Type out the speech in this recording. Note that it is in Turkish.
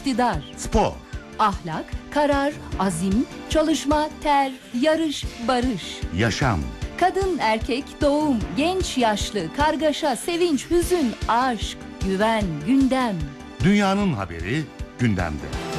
iktidar, spor, ahlak, karar, azim, çalışma, ter, yarış, barış, yaşam, kadın, erkek, doğum, genç, yaşlı, kargaşa, sevinç, hüzün, aşk, güven, gündem. dünyanın haberi gündemde.